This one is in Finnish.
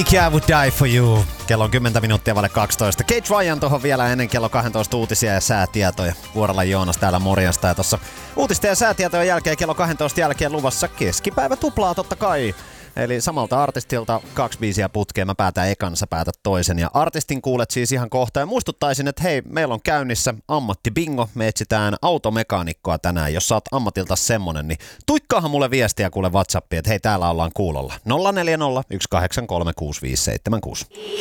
I would die for you. Kello on 10 minuuttia vaille 12. Kate Ryan tuohon vielä ennen kello 12 uutisia ja säätietoja. Vuorolla Joonas täällä morjesta. Ja tuossa uutisten ja säätietojen jälkeen kello 12 jälkeen luvassa keskipäivä tuplaa totta kai. Eli samalta artistilta 2 biisiä putkeen. Mä päätän ekan, sä päätät toisen. Ja artistin kuulet siis ihan kohta. Ja muistuttaisin, että hei, meillä on käynnissä ammattibingo. Me etsitään automekaanikkoa tänään. Jos sä oot ammatilta semmonen, niin tuikkaahan mulle viestiä kuule WhatsAppiin, että hei, täällä ollaan kuulolla. 040 183 6576.